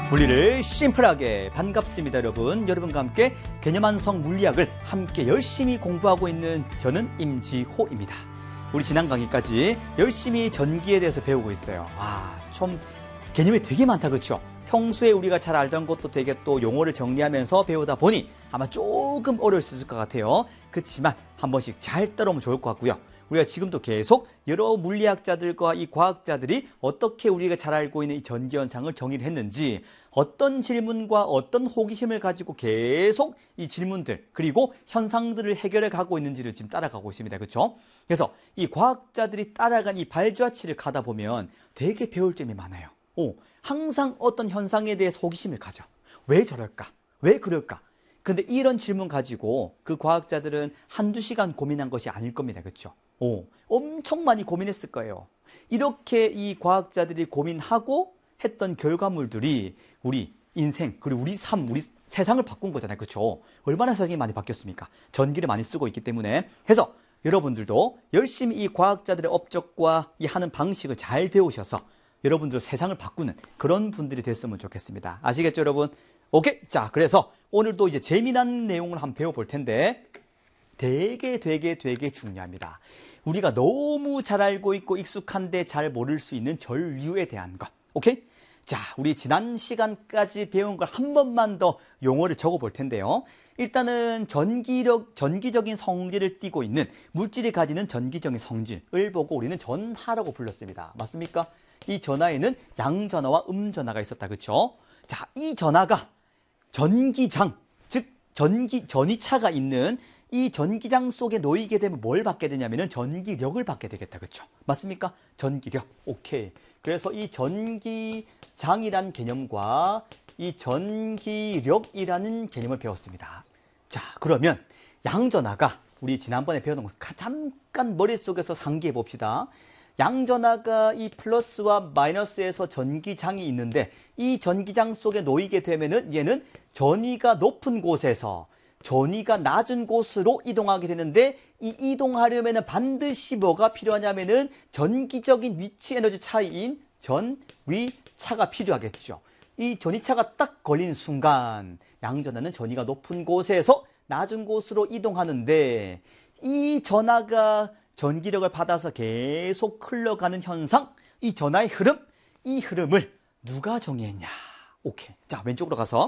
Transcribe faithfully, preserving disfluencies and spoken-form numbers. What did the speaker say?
물리를 심플하게. 반갑습니다, 여러분. 여러분과 함께 개념한성 물리학을 함께 열심히 공부하고 있는 저는 임지호입니다. 우리 지난 강의까지 열심히 전기에 대해서 배우고 있어요. 와, 좀 개념이 되게 많다, 그렇죠? 평소에 우리가 잘 알던 것도 되게 또 용어를 정리하면서 배우다 보니 아마 조금 어려울 수 있을 것 같아요. 그렇지만 한 번씩 잘 따라오면 좋을 것 같고요. 우리가 지금도 계속 여러 물리학자들과 이 과학자들이 어떻게 우리가 잘 알고 있는 이 전기현상을 정의를 했는지, 어떤 질문과 어떤 호기심을 가지고 계속 이 질문들 그리고 현상들을 해결해 가고 있는지를 지금 따라가고 있습니다. 그렇죠? 그래서 이 과학자들이 따라간 이 발자취를 가다 보면 되게 배울 점이 많아요. 오, 항상 어떤 현상에 대해서 호기심을 가져. 왜 저럴까? 왜 그럴까? 근데 이런 질문 가지고 그 과학자들은 한두 시간 고민한 것이 아닐 겁니다. 그렇죠? 오, 엄청 많이 고민했을 거예요. 이렇게 이 과학자들이 고민하고 했던 결과물들이 우리 인생, 그리고 우리 삶, 우리 세상을 바꾼 거잖아요. 그렇죠? 얼마나 세상이 많이 바뀌었습니까? 전기를 많이 쓰고 있기 때문에. 해서 여러분들도 열심히 이 과학자들의 업적과 이 하는 방식을 잘 배우셔서 여러분들 세상을 바꾸는 그런 분들이 됐으면 좋겠습니다. 아시겠죠, 여러분? 오케이. 자, 그래서 오늘도 이제 재미난 내용을 한번 배워볼 텐데 되게 되게 되게 중요합니다. 우리가 너무 잘 알고 있고 익숙한데 잘 모를 수 있는 전류에 대한 것. 오케이? 자, 우리 지난 시간까지 배운 걸 한 번만 더 용어를 적어볼 텐데요. 일단은 전기력, 전기적인 성질을 띠고 있는 물질이 가지는 전기적인 성질을 보고 우리는 전하라고 불렀습니다. 맞습니까? 이 전하에는 양전하와 음전하가 있었다. 그렇죠? 자, 이 전하가 전기장, 즉 전기 전위차가 있는 이 전기장 속에 놓이게 되면 뭘 받게 되냐면은 전기력을 받게 되겠다. 그렇죠? 맞습니까? 전기력. 오케이. 그래서 이 전기장이란 개념과 이 전기력이라는 개념을 배웠습니다. 자, 그러면 양전하가 우리 지난번에 배웠던 거 잠깐 머릿속에서 상기해 봅시다. 양전하가 이 플러스와 마이너스에서 전기장이 있는데 이 전기장 속에 놓이게 되면은 얘는 전위가 높은 곳에서 전위가 낮은 곳으로 이동하게 되는데, 이 이동하려면은 반드시 뭐가 필요하냐면은 전기적인 위치 에너지 차이인 전위차가 필요하겠죠. 이 전위차가 딱 걸리는 순간 양전하는 전위가 높은 곳에서 낮은 곳으로 이동하는데, 이 전하가 전기력을 받아서 계속 흘러가는 현상, 이 전하의 흐름, 이 흐름을 누가 정의했냐? 오케이. 자, 왼쪽으로 가서